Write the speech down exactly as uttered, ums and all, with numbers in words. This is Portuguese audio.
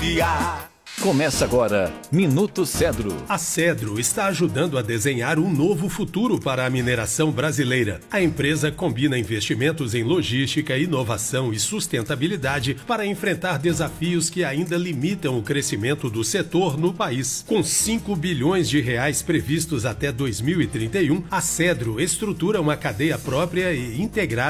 confiar. Começa agora, Minuto Cedro. A Cedro está ajudando a desenhar um novo futuro para a mineração brasileira. A empresa combina investimentos em logística, inovação e sustentabilidade para enfrentar desafios que ainda limitam o crescimento do setor no país. Com cinco bilhões de reais previstos até dois mil e trinta e um, a Cedro estrutura uma cadeia própria e integrada